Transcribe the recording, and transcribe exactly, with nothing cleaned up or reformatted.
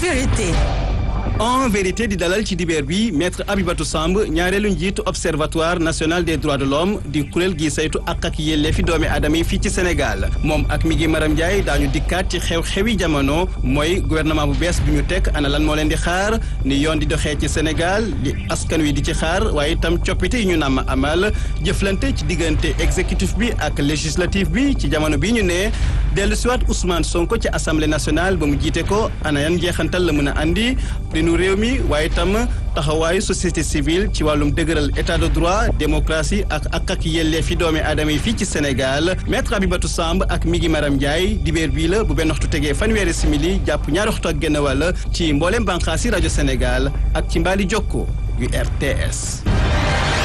vérité. En vérité di dalal ci dibeer bi maître Abibatou Samb ñaareelu njiitu observatoire national des droits de l'homme di kuréel gi saytu ak ak yelleefi doomi aadama yi fii ci Sénégal moom ak mi ngi Maram Ndiaye daañu dikkaat ci xew-xewi jamono mooy gouvernement bu bees bi ñu teg ana lan moo leen di xaar ni yoon di doxee ci Sénégal di askan wi di ci xaar waaye itam coppite yi ñu namm amal jëflante ci diggante exécutif bi ak législatif bi ci jamono bi ñu ne dellu siwaat Ousmane Sonko ci assemblée nationale ba mu jiite ko ana yan njeexantal la mën a andi nu réew mi waaye itam taxawaayu société civile ci wàllum dëgëral état de droit démocratie ak ak ak yelleefi doomi aadama yi fii ci Sénégal maître Abibatou Samb ak mi ngi Maram Ndiaye dibéer bii la bu benn waxtu tegee fanweeri simili jàpp ñaari waxtu ak genn wàll ci mboolem bànqaasi rajo Sénégal ak ci mbaali jokko yu R T S.